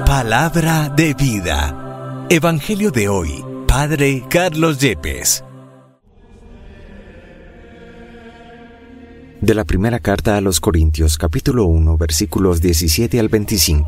Palabra de vida. Evangelio de hoy. Padre Carlos Yepes. De la primera carta a los Corintios, capítulo 1, versículos 17 al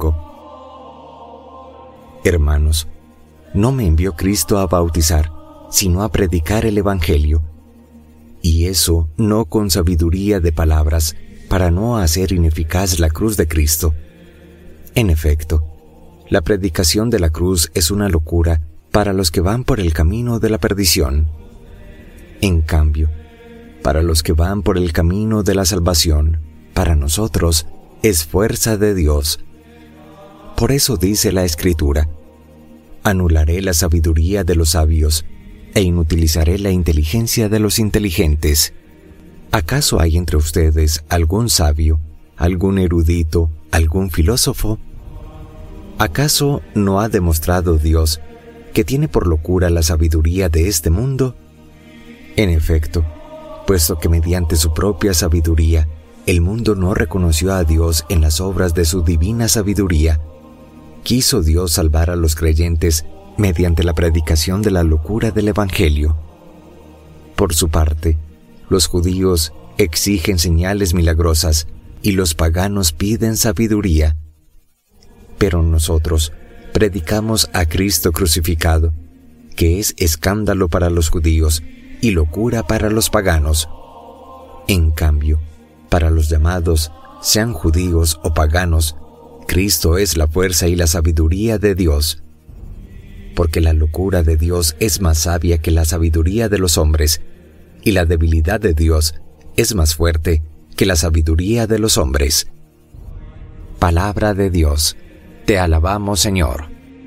25. Hermanos, no me envió Cristo a bautizar, sino a predicar el Evangelio, y eso no con sabiduría de palabras, para no hacer ineficaz la cruz de Cristo. En efecto, la predicación de la cruz es una locura para los que van por el camino de la perdición. En cambio, para los que van por el camino de la salvación, para nosotros es fuerza de Dios. Por eso dice la Escritura: anularé la sabiduría de los sabios e inutilizaré la inteligencia de los inteligentes. ¿Acaso hay entre ustedes algún sabio, algún erudito, algún filósofo? ¿Acaso no ha demostrado Dios que tiene por locura la sabiduría de este mundo? En efecto, puesto que mediante su propia sabiduría el mundo no reconoció a Dios en las obras de su divina sabiduría, quiso Dios salvar a los creyentes mediante la predicación de la locura del Evangelio. Por su parte, los judíos exigen señales milagrosas y los paganos piden sabiduría. Pero nosotros predicamos a Cristo crucificado, que es escándalo para los judíos y locura para los paganos. En cambio, para los llamados, sean judíos o paganos, Cristo es la fuerza y la sabiduría de Dios. Porque la locura de Dios es más sabia que la sabiduría de los hombres, y la debilidad de Dios es más fuerte que la sabiduría de los hombres. Palabra de Dios. Te alabamos, Señor.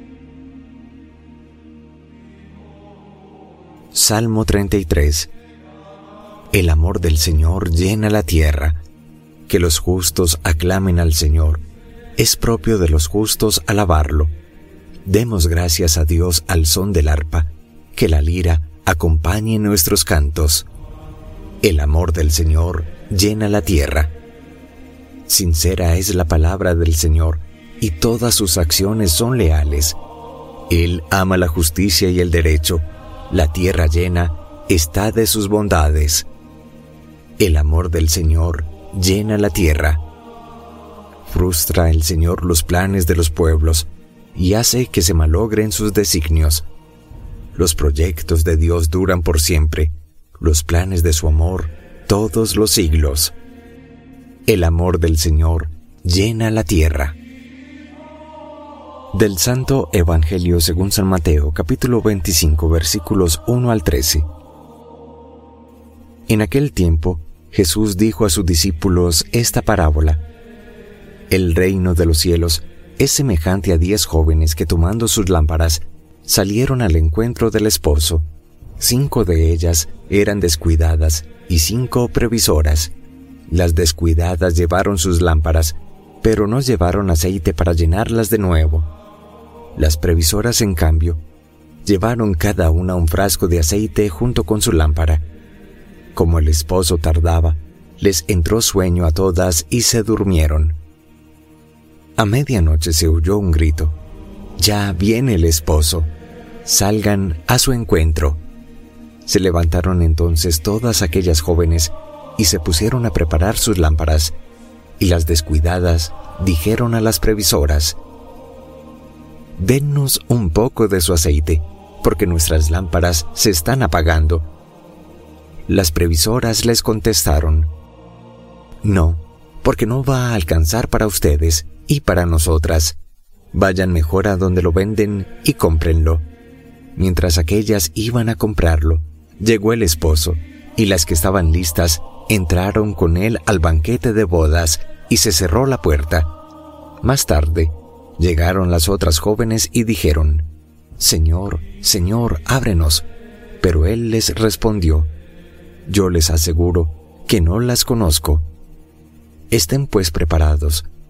Salmo 33. El amor del Señor llena la tierra. Que los justos aclamen al Señor. Es propio de los justos alabarlo. Demos gracias a Dios al son del arpa. Que la lira acompañe nuestros cantos. El amor del Señor llena la tierra. Sincera es la palabra del Señor, y todas sus acciones son leales. Él ama la justicia y el derecho. La tierra llena está de sus bondades. El amor del Señor llena la tierra. Frustra el Señor los planes de los pueblos, y hace que se malogren sus designios. Los proyectos de Dios duran por siempre, los planes de su amor todos los siglos. El amor del Señor llena la tierra. Del Santo Evangelio según San Mateo, capítulo 25, versículos 1 al 13. En aquel tiempo, Jesús dijo a sus discípulos esta parábola: el reino de los cielos es semejante a 10 jóvenes que, tomando sus lámparas, salieron al encuentro del esposo. 5 de ellas eran descuidadas y 5 previsoras. Las descuidadas llevaron sus lámparas, pero no llevaron aceite para llenarlas de nuevo. Las previsoras, en cambio, llevaron cada una un frasco de aceite junto con su lámpara. Como el esposo tardaba, les entró sueño a todas y se durmieron. A medianoche se oyó un grito: «Ya viene el esposo, salgan a su encuentro». Se levantaron entonces todas aquellas jóvenes y se pusieron a preparar sus lámparas, y las descuidadas dijeron a las previsoras: «Dennos un poco de su aceite, porque nuestras lámparas se están apagando». Las previsoras les contestaron: «No, porque no va a alcanzar para ustedes y para nosotras. Vayan mejor a donde lo venden y cómprenlo». Mientras aquellas iban a comprarlo, llegó el esposo, y las que estaban listas entraron con él al banquete de bodas, y se cerró la puerta. Más tarde, llegaron las otras jóvenes y dijeron: «Señor, Señor, ábrenos». Pero él les respondió: «Yo les aseguro que no las conozco. Estén pues preparados,